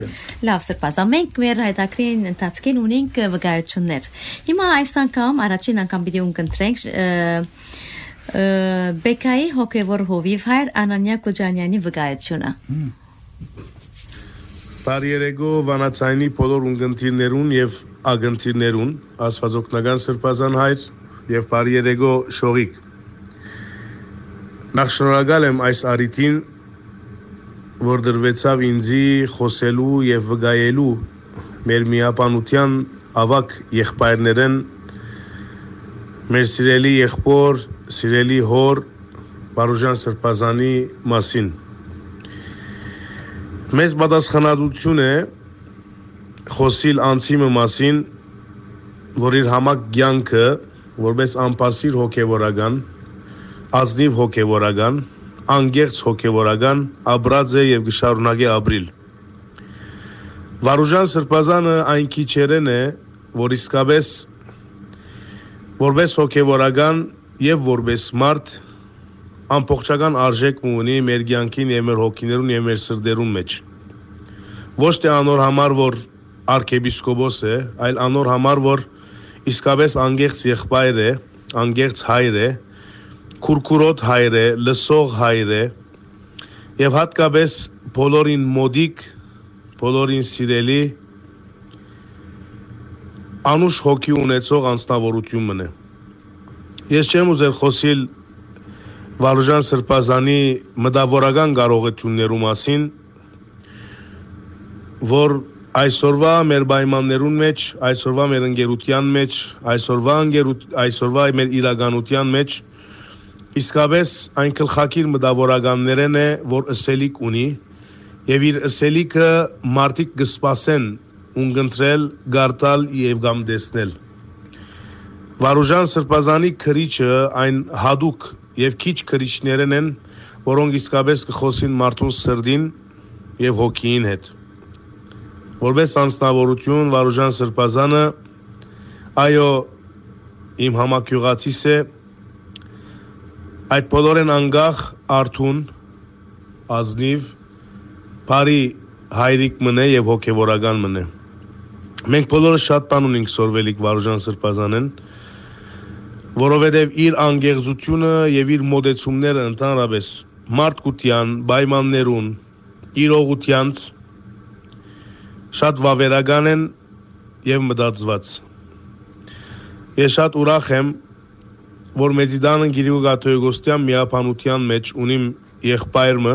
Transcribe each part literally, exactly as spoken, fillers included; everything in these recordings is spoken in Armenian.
Լավ սրբազան, մենք մեր հայտակրին ընթացքին ունենք վկայություններ։ Հիմա այս անգամ առաջին անգամ պիտի ունկնդրենք Բեկայի հոգևոր հովիվ հայր Անանիա Կոջանյանի վկայությունը։ Բարերեգո վանացայնի բոլոր ունկնդիրներուն եւ ագնդիրներուն աստվածօգնական սրբազան հայր եւ բարերեգո շողիկ։ Նախ շնորհակալ եմ այս արիթին որ դրվեցավ ինձի խոսելու եւ վկայելու մեր միապանության ավակ եղբայրներեն մեր սիրելի եղբոր, սիրելի հոր Վարուժան Սրբազանի մասին։ Մեծ պատասխանատվություն է խոսիլ անցիմը մասին, որ իր համակ կյանքը որպես անպասիր հոգևորական, ազնիվ հոգևորական անգեղծ հոգևորական ապրած է եւ գշարունակի ապրիլ։ Վարուժան Սրբազանը այն քիչերեն է, որ իսկապես որպես հոգևորական եւ որպես մարդ ամբողջական արժեք ունի մեր կյանքին եւ մեր հոգիներուն եւ մեր սրտերուն մեջ։ Ոչ թե անոր համար, որ arczepiskopos է, այլ անոր համար, որ իսկապես անգեղծ եղբայր է, անգեղծ հայր է, քուրքուրոտ հայր է, լսող հայր է եւ հատկապես բոլորին մոդիկ, բոլորին սիրելի անուշ հոգի ունեցող անձնավորություն մնե։ Ես չեմ ուզել խոսիլ Վարուժան Սրբազանի մտավորական կարողություններու մասին, որ այսօրվա մեր պայմաններուն մեջ, այսօրվա մեր ընկերության մեջ, այսօրվա այսօրվա մեր իրականության մեջ իսկապես այն գլխակիր մտավորականներն է, որ ըսելիք ունի եւ իր ըսելիքը մարդիկ կսպասեն ունգընտրել, գարտալ եւ կամ տեսնել։ Վարուժան Սրբազանի քրիչը այն հadouk եւ քիչ քրիչներն են, որոնք իսկապես կխոսին մարդուն սրդին եւ հոգին հետ։ Որպես անձնավորություն Վարուժան Սրբազանը այո իմ համակյուղացիս է այդ բոլորեն անգախ արթուն, ազնիվ, բարի հայրիկ մնե եւ հոգեվորական մնե։ Մենք բոլորը շատ բան ունենք սորվելիք Վարուժան Սրբազանեն, որովհետեւ իր անգեղծությունը եւ իր մոդեցումները ընդհանրապես մարդկության, պայմաններուն, իրողությանց շատ վավերական են եւ մտածված։ Ես շատ ուրախ եմ որ մեծիդանը Գիրիգո Կաթողիկոսյան միապանության մեջ ունիմ եղբայրը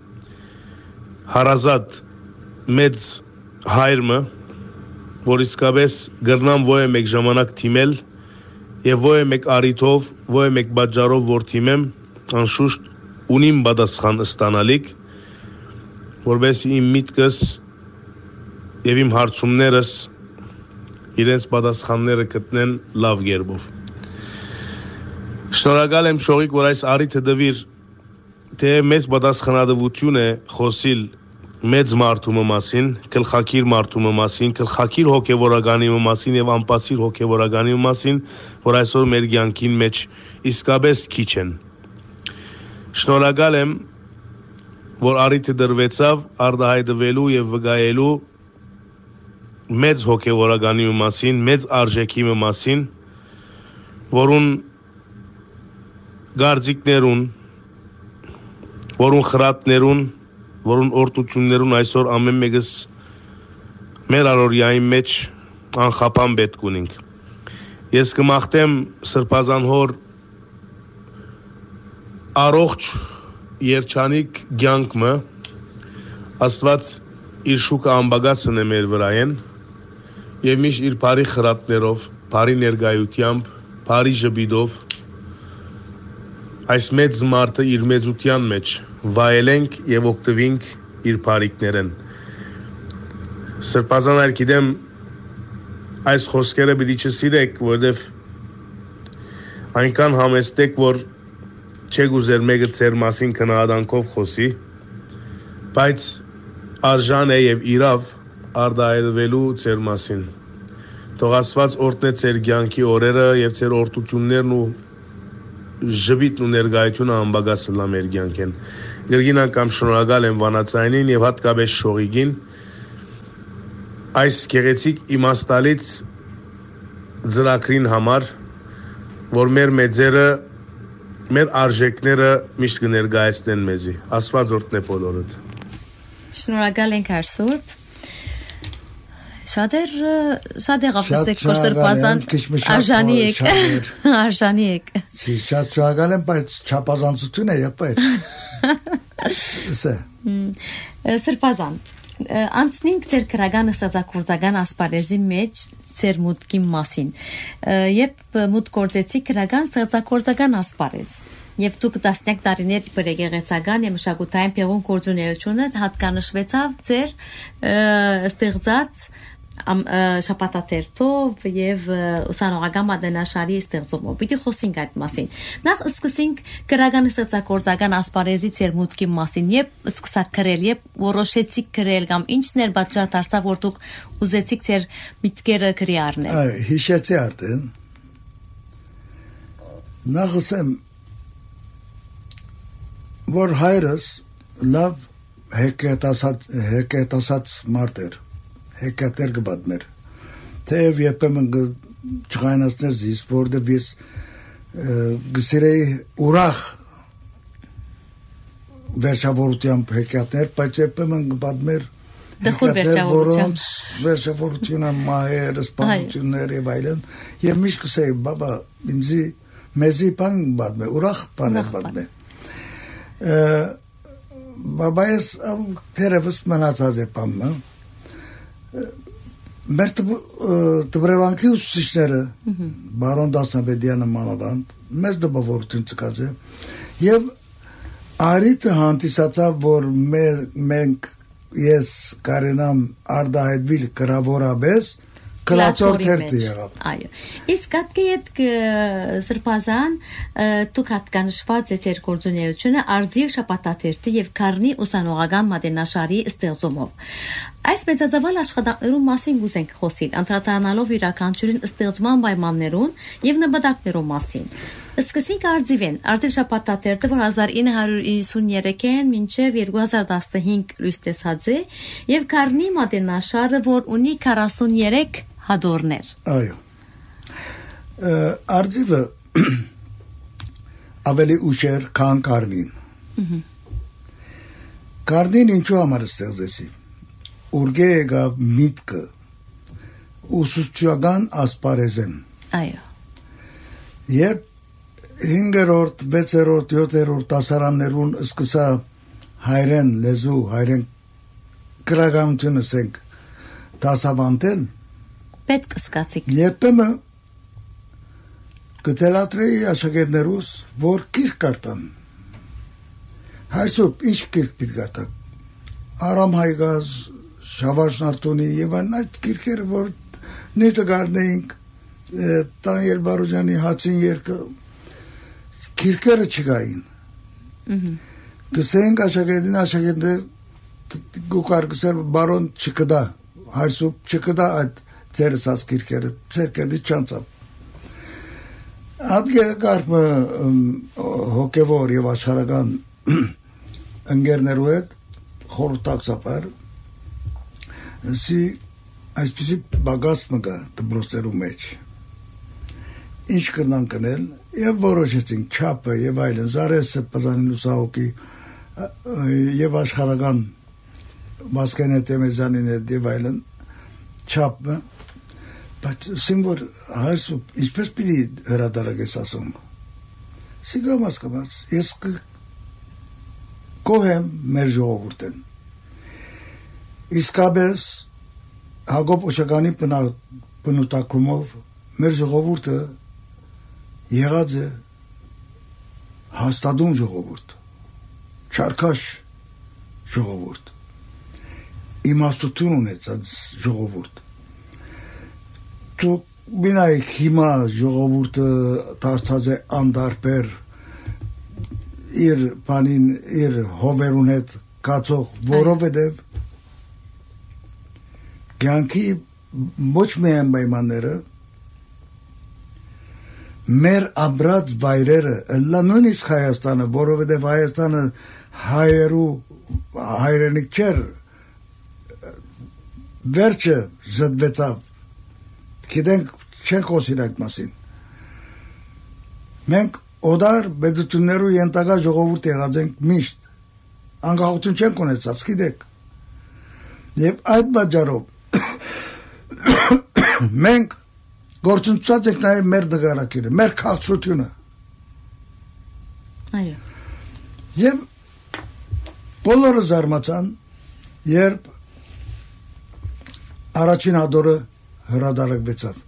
հարազատ մեծ հայրը, որ իսկապես գրնամ ոյ մեկ ժամանակ թիմել եւ ոյ մեկ արիթով, ոյ մեկ բաժարով որ թիմեմ, անշուշտ ունիմ պատասխան ստանալիք, որպես իմ միտքս եւ իմ հարցումներս իրենց պատասխանները գտնեն լավ գերբով։ Շնորհակալ եմ շողիկ, որ այս առիթը դվիր, թե մեծ պատասխանատվություն է խոսիլ մեծ մարդու մասին, գլխակիր մարդու մասին, գլխակիր հոգևորականի մասին եւ անպասիր հոգևորականի մասին, որ այսօր մեր կյանքին մեջ իսկապես քիչ են։ Շնորհակալ եմ, որ առիթը դրվեցավ արտահայտվելու եւ վկայելու մեծ հոգևորականի մասին, մեծ արժեքի մասին, որուն գարձիկներուն, որուն խրատներուն, որուն օրտություններուն այսօր ամեն մեկս մեր առօրյայի մեջ անխափան պետք ունենք։ Ես կմաղթեմ Սրբազան հոր առողջ երջանիկ կյանքը, Աստված իր շուկը ամբագացն է մեր վրայեն եւ միշտ իր բարի խրատներով, բարի ներկայությամբ, բարի ժպիտով այս մեծ մարդը իր մեծության մեջ վայելենք եւ օգտվենք իր բարիկներեն։ Սրբազան այլ գիտեմ այս խոսքերը պիտի չսիրեք, որովհետեւ այնքան համեստեք, որ չեք ուզեր մեկը ձեր մասին քննադանքով խոսի, բայց արժան է եւ իրավ արտահայտվելու ձեր մասին։ Թող Աստված օրհնե ձեր կյանքի օրերը եւ ձեր օրտություններն ու ժպիտն ու ներկայությունը ամբագասլա մեր կյանքեն։ Գրգին անգամ շնորհակալ եմ վանացայինին եւ հատկապես շողիկին, այս գեղեցիկ իմաստալից ծրագրին համար, որ մեր մեծերը, մեր արժեքները միշտ կներկայացնեն մեզի։ Աստված օրհնե բոլորդ։ Շնորհակալ ենք Արսուրբ։ Շատեր շատեր ասեցեք որ Սրբազան արժանի եք արժանի եք շատ շնորհակալ եմ բայց չափազանցություն է եպեր Սրբազան անցնենք ձեր քրագան ստեղծագործական ասպարեզի մեջ ձեր մուտքի մասին երբ մուտք գործեցի քրագան ստեղծագործական ասպարեզ Եվ դուք տասնյակ տարիներ բրեգեղեցական եւ մշակութային փեղուն գործունեությունը հատկանշվեցավ ձեր ստեղծած շապատաթերթով եւ ուսանողական մատենաշարի ստեղծումով։ Պիտի խոսենք այդ մասին։ Նախ սկսենք քրագան ստեղծագործական ասպարեզից եւ մուտքի մասին։ Եվ սկսակ գրել, եւ որոշեցիք գրել կամ ինչն էր պատճառ դարձավ որ դուք ուզեցիք ձեր միտքերը գրի առնել։ Այ հիշեցի արդեն։ Նախ ասեմ որ հայրս լավ հեկետասած հեկետասած մարդ էր հեկետեր գբադներ թեև երբեմն չխայնացներ զիս որտեղ ես գսիրեի ուրախ վերջավորությամբ հեկետներ բայց երբեմն գբադներ դխուր վերջավորությամբ վերջավորությունը մահեր սպանություններ եւ այլն եւ միշտ կսեի բաբա ինձի մեզի բան գբադմե ուրախ բան գբադմե Բաբայս թերևս մնացած է պամը մեր տբրևանքի ուսուցիչները բարոն Դասնաբեդյանը մանավանդ մեզ դպավորություն ծկած է եւ արիտը հանդիսացավ որ մենք ես կարենամ արդահայտվիլ գրավորաբես Կլացոր թերթը եղավ։ Այո։ Իսկ հատկի այդ Սրբազան դուք հատկանշված է ձեր գործունեությունը արձիվ շապատաթերթի եւ քարնի ուսանողական մատենաշարի ստեղծումով։ Այս մեծածավալ աշխատանքներում մասին գուզենք խոսել, անդրադառնալով իրականությունին ստեղծման պայմաններուն եւ նպատակներու մասին։ Սկսենք արձիվեն, արձիվ շապատաթերթը, որ հազար ինը հարյուր իննսուններեքին մինչև երկու հազար տասնհինգ լույս տեսած է եւ քարնի մատենաշարը, որ ունի քառասուններեք հադորներ։ Այո։ Արձիվը ավելի ուշեր քան քարնին։ Քարնին ինչու համար ստեղծեցի։ Ուրգե եկավ միտքը ուսուցչական ասպարեզեն։ Այո։ Երբ հինգերորդ, վեցերորդ, յոթերորդ դասարաններուն սկսա հայրեն լեզու, հայրեն գրականությունը սենք դասավանդել պետք սկացիկ։ Երբեմն կտելատրեի աշակերտներուս, որ կիրք կարտան։ Հայսուպ, ինչ կիրք պիտ կարտան։ Արամ Հայգազ, Շավարժ Նարտոնի եւ այդ կիրքերը, որ նետը գարնեինք, Տանյել Վարուժյանի հացին երկը, կիրքերը չկային։ Գսենք աշակերտին աշակերտներ գուկար գսել բարոն չկդա, հայսուպ չկդա այդ ձերսած կիրքերը, ձերքերի չանցավ։ Ադգե կարմը հոգևոր և աշխարհական ընկերներու հետ խորհրդակցաբար սի այսպիսի բագաս մգա դպրոցներու մեջ ինչ կրնան կնել և որոշեցինք չափը և այլն Զարես Սրբազանի լուսահոգի և աշխարհական Վասկենե Տեմեզյանին հետ և այլն չափը բայց սիմվոր հայրսուպ ինչպես պիտի հրադարակ ես ասում սիգամ ասկամաց ես կոհեմ մեր ժողովուրդեն իսկապես Հակոբ Օշականի բնութագրումով մեր ժողովուրդը եղած է հաստատուն ժողովուրդ չարքաշ ժողովուրդ իմաստություն ունեցած ժողովուրդ Դուք մինայք հիմա ժողովուրդը դարձած է անդարբեր իր բանին իր հովերուն հետ կացող որովհետև կյանքի ոչ միայն պայմանները մեր ապրած վայրերը ըլլա նույնիսկ Հայաստանը որովհետև Հայաստանը հայերու հայրենիք չէր վերջը զդվեցավ, գիտենք չենք խոսին այդ մասին, մենք օդար բեդություններու ենտագա ժողովուրդ եղած ենք միշտ, անկախություն չենք ունեցած, գիտեք, և այդ բաջարով մենք գործունեացած ենք նաև մեր նկարակիրը, մեր քաղցրությունը, այո, և բոլորը զարմացան, երբ առաջին հադորը հրադարակվեցավ,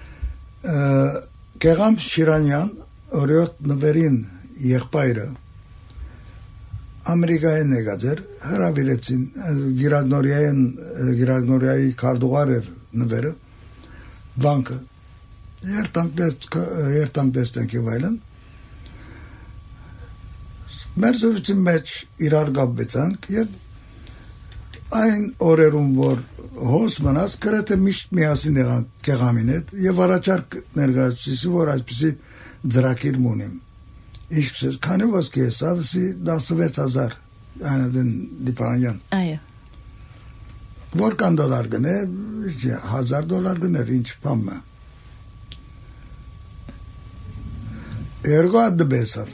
Գեղամ Շիրանյան, օրիորդ նվերին եղբայրը, Ամերիկայեն եկած էր, հրավիրեցին, Գիրագնորիայի քարտուղար էր նվերը, վանքը, երտանք տեստենք և այլն, մեր զրույցի մեջ իրար գաբվեցանք և այն օրերում, որ հոս մնաց, գրեթե միշտ միասին եղանք Գեղամին հետ և առաջարկ ներկայացուցիչ, որ այսպիսի ծրագիր ունեմ։ Իսկ քանի ոսկի հեսավ, տասնվեց հազար այնադեն դիպարանյան։ Այո։ Որքան դոլար գնե, հազար դոլար գներ, ինչ բամը։ Երկու հատ դբեսավ։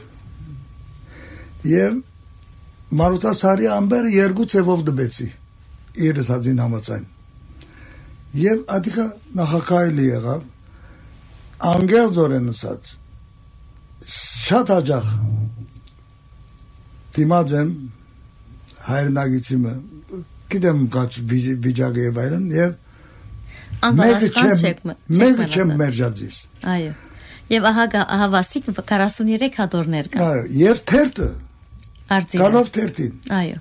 Եվ Մարութասարի ամբերը երկու ծևով դբեցի, իրս հածին համացայն։ Եվ ադիքա նախակայլի եղավ, անգեղ ձորեն նսած, շատ հաջախ դիմաց եմ հայրնագիցիմը, գիտեմ կաչ վիճակը և այլն, և մեկը չեմ մերժածիս։ Այո, և ահավասիկ քառասուններեք հադորներ կան։ Այո, և թերթը, գալով թերթին։ Այո։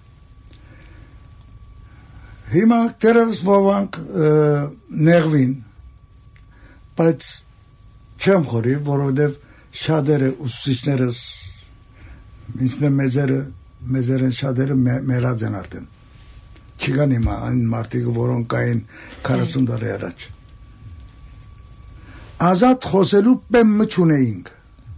Հիմա դերևս ոմանք նեղվին, բայց չեմ խորի, որովհետև շատերը ուսուցիչներս, ինձ մեզերը, մեզերեն շատերը մերած են արդեն։ Չկան հիմա այն մարդիկը, որոնք կային քառասուն տարի առաջ։ Ազատ խոսելու պեմը չունեինք։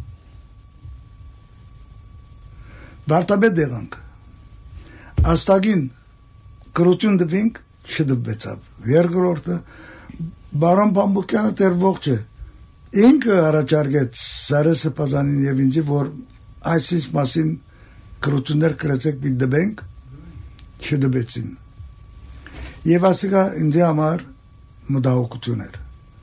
Վարտաբետ եղանք։ Աստագին կրություն դվինք, չդվեցավ։ Երկրորդը, բարոն Բամբուկյանը տեր ողջ է, ինքը առաջարկեց Սարես Սպազանին և ինձի, որ այսինչ մասին կրություններ կրեցեք մի դբենք, չդբեցին։ Եվ ասիկա ինձի համար մտահոգություն էր։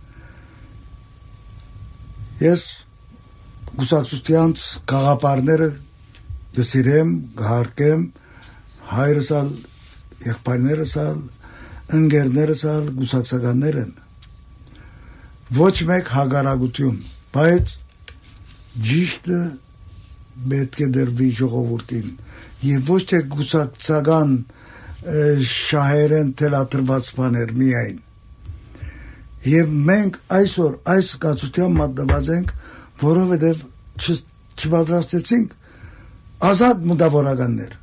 Ես գուսակցությանց կաղապարները դսիրեմ, գհարկեմ, հայրս ալ, եղբայրներս ալ, ընկերներս ալ, գուսակցականներ են։ Ոչ մեկ հագարագություն, բայց ճիշտը պետք է դրվի ժողովուրդին և ոչ թե գուսակցական շահերեն թելաթրված բաներ միայն։ Եվ մենք այսօր այս զգացության մատնված ենք, որովհետև չպատրաստեցինք ազատ մտավորականներ։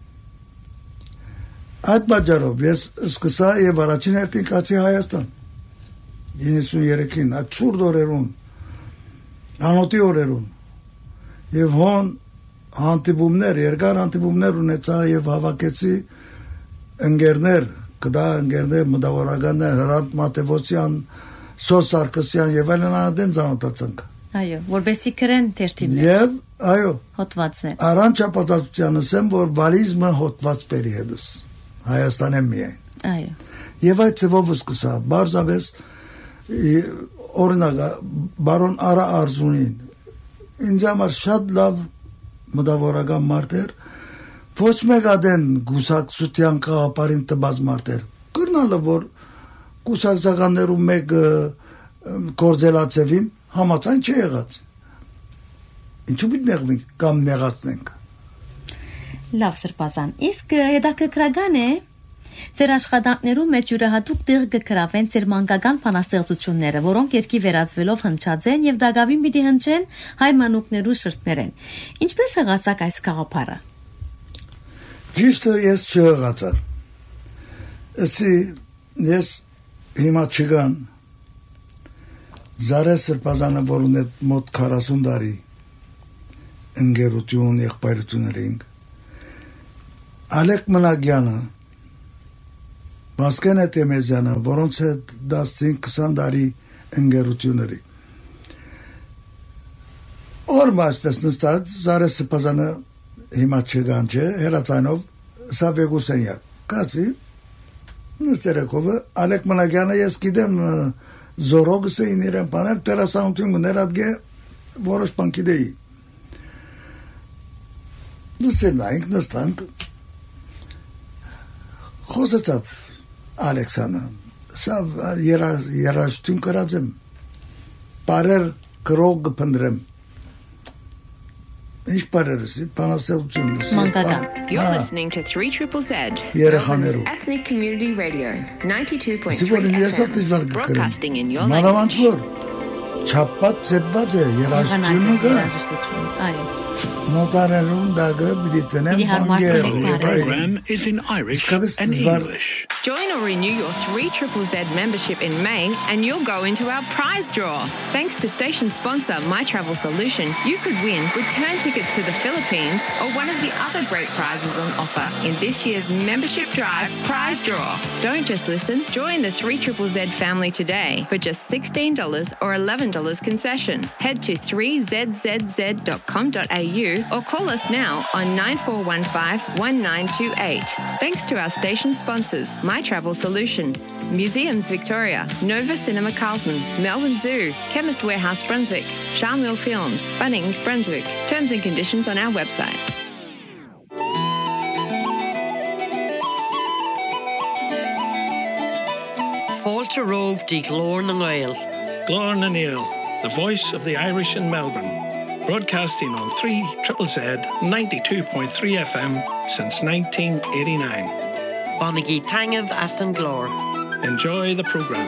Այդ պատճառով ես սկսա և առաջին հերթին կացի Հայաստան։ իննսուններեքին, այդ չուրդ օրերուն, անոտի օրերուն, և հոն հանդիպումներ, երկար հանդիպումներ ունեցա և հավաքեցի ընկերներ, կդա ընկերներ, մտավորականներ, Հրանտ Մատևոսյան, Սոս Սարգսյան և այլն անադեն ծանոթացանք։ Այո, որբեսի կրեն թերթի մեջ։ Եվ, այո, հոտվածներ։ Առանց չապատասխանության ասեմ, որ վալիզմը հոտված բերի հետս, Հայաստան եմ միայն։ Այո։ Եվ այդ ծևով սկսա, բարձավես օրինակ բարոն Արա Արզունին ինձ համար շատ լավ մտավորական մարդ էր, ոչ մեկ ադեն գուսակցության կաղապարին տբած մարդ էր, կրնալը որ գուսակցականներում մեկ կործելացևին համացայն չի եղած, ինչու պիտ նեղվինք կամ նեղացնենք։ Լավ Սրբազան, իսկ հետաքրքրական է ձեր աշխատանքներում մեջ յուրահատուկ տեղ կգրավեն ձեր մանկական բանաստեղծությունները, որոնք երգի վերածվելով հնչած են և դակավին պիտի հնչեն հայ մանուկներու շրթներեն։ Ինչպես հղացաք այս գաղափարը։ Ճիշտը ես չհղացա։ Ասի ես հիմա չգան Զարե Սրբազանը, որ ունե մոտ քառասուն տարի ընկերություն, եղբայրություններ ենք, Ալեք Մնագյանը Մասկեն է Տեմեզյանը, որոնց հետ դասցին քսան տարի ընկերությունների։ Օրմա ասպես նստած, Զարե Սպազանը հիմա չգան չէ, հերացանով սա վեգուսենյակ։ Կացի, նստերեկովը, Ալեք Մնագյանը ես գիտեմ զորոգսը իներեն պանել, տերասանություն գներատգե որոշ պան գիտեի։ Նստենայինք, նստանք, խոսեցավ Ալեքսանը, սա երաշտուն կրած եմ, բարեր կրող կպնդրեմ, ինչ բարերս, պանասեղություն։ Մանկական։ You're listening to three triple Z, Երեխաներու Ethnic Community Radio, ninety-two point three Սիվորին ես F M, դժվար կկրեմ, broadcasting in your մանավանդ language. որ չապատ ծեպված է երաշտությունը կա, Այո։ նոտարերուն դագը բիդիտենեմ Պիտի հարմարցնեք բանգեր, բարերը։ Program is in Irish Իսկապես and դժվար English. Join or renew your three triple Z membership in May and you'll go into our prize draw. Thanks to station sponsor My Travel Solution, you could win return tickets to the Philippines or one of the other great prizes on offer in this year's membership drive prize draw. Don't just listen, join the three triple Z family today for just sixteen dollars or eleven dollars concession. Head to three z z z dot com dot a u or call us now on nine four one five one nine two eight. Thanks to our station sponsors, My Travel Solution, Museums Victoria, Nova Cinema Carlton, Melbourne Zoo, Chemist Warehouse Brunswick, Charmel Films, Bunnings Brunswick. Terms and conditions on our website. Fáilte Rómh dí Glór na Gael. Glór na Níl, the voice of the Irish in Melbourne. Broadcasting on three triple Z, ninety-two point three F M since nineteen eighty-nine. Bannaí Tangamh as an Glór. Enjoy the program.